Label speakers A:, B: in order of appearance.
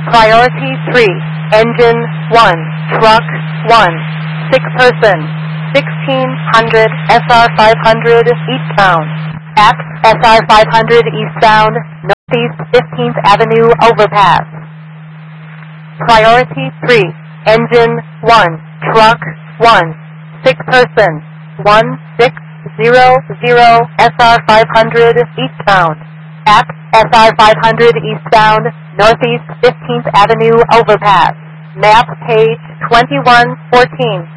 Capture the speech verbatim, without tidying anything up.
A: Priority three, engine one, truck one, six person, sixteen hundred S R five hundred eastbound. At S R five hundred eastbound, northeast fifteenth Avenue overpass. Priority three, engine one, truck one, six person, one six zero zero S R five hundred eastbound. At S R five hundred eastbound, northeast fifteenth Avenue overpass. Map page twenty-one fourteen.